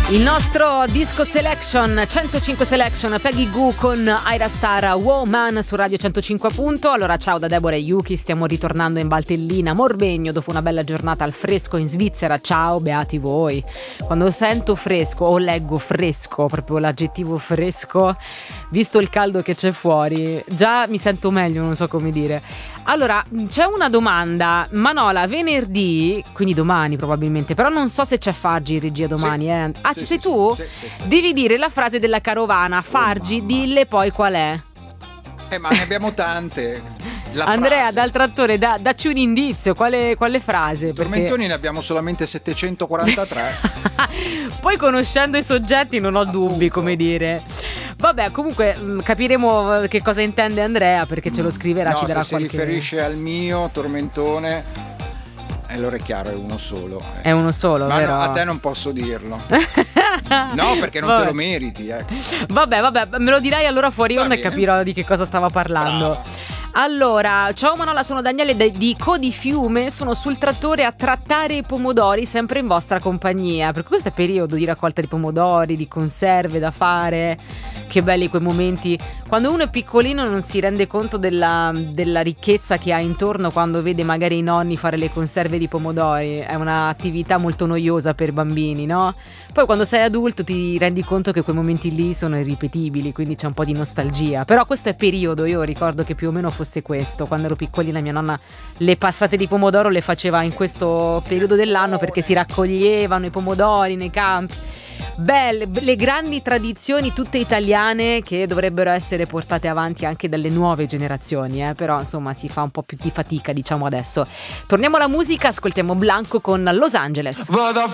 Il nostro disco selection 105 selection, Peggy Goo con Ira Star, Woman su Radio 105 appunto. Allora ciao da Deborah e Yuki, stiamo ritornando in Valtellina, Morbegno, dopo una bella giornata al fresco in Svizzera. Ciao, beati voi. Quando sento fresco o leggo fresco, proprio l'aggettivo fresco, visto il caldo che c'è fuori, già mi sento meglio, non so come dire. Allora, c'è una domanda, Manola, venerdì, quindi domani probabilmente, però non so se c'è Fargi in regia domani, Ah, ci sei tu? Sì. Devi dire la frase della carovana. Fargi, dille poi qual è. Ma ne abbiamo tante. Andrea, frase. dal trattore, dacci un indizio. Quale frase? Tormentoni ne abbiamo solamente 743. Poi conoscendo i soggetti non ho dubbi, come dire. Vabbè, comunque capiremo che cosa intende Andrea, perché ce lo scriverà, no, ci darà se qualche... si riferisce al mio tormentone, allora è chiaro, è uno solo. È uno solo, ma vero? no, a te non posso dirlo. No, perché non te lo meriti. Vabbè, me lo dirai allora fuori onda e capirò di che cosa stava parlando. Brava. Allora, ciao Manola, sono Daniele di Codifiume, sono sul trattore a trattare i pomodori, sempre in vostra compagnia. Per questo è periodo di raccolta di pomodori, di conserve da fare. Che belli quei momenti. Quando uno è piccolino non si rende conto della ricchezza che ha intorno quando vede magari i nonni fare le conserve di pomodori. È un'attività molto noiosa per bambini, no? Poi quando sei adulto ti rendi conto che quei momenti lì sono irripetibili, quindi c'è un po' di nostalgia. Però questo è periodo, io ricordo che più o meno fosse questo. Quando ero piccolina mia nonna le passate di pomodoro le faceva in questo periodo dell'anno perché si raccoglievano i pomodori nei campi. Belle, le grandi tradizioni tutte italiane che dovrebbero essere portate avanti anche dalle nuove generazioni, però insomma si fa un po' più di fatica, diciamo adesso. Torniamo alla musica, ascoltiamo Blanco con Los Angeles. Vado a